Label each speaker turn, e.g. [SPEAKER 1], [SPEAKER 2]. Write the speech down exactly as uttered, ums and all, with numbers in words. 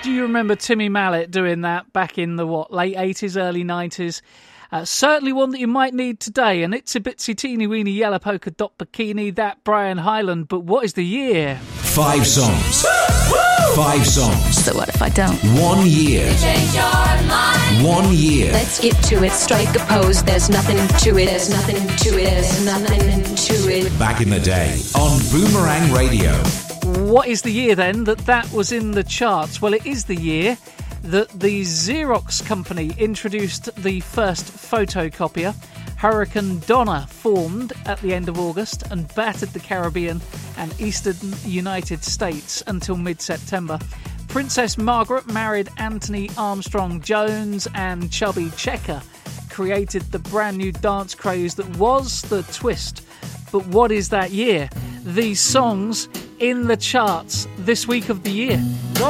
[SPEAKER 1] Do you remember Timmy Mallet doing that back in the, what, late eighties, early nineties? Uh, certainly one that you might need today. An itsy bitsy teeny weeny yellow polka dot bikini, that Brian Hyland. But what is the year?
[SPEAKER 2] Five songs. Five songs.
[SPEAKER 3] So what if I don't?
[SPEAKER 2] One year.
[SPEAKER 4] Change your mind.
[SPEAKER 2] One year.
[SPEAKER 4] Let's get to it. Strike a pose. There's nothing to it. There's nothing to it. There's nothing to it.
[SPEAKER 2] Back in the day on Boomerang Radio.
[SPEAKER 1] What is the year then that that was in the charts? Well, it is the year that the Xerox company introduced the first photocopier. Hurricane Donna formed at the end of August and battered the Caribbean and eastern United States until mid-September. Princess Margaret married Anthony Armstrong Jones, and Chubby Checker created the brand new dance craze that was the twist. But what is that year? These songs in the charts this week of the year.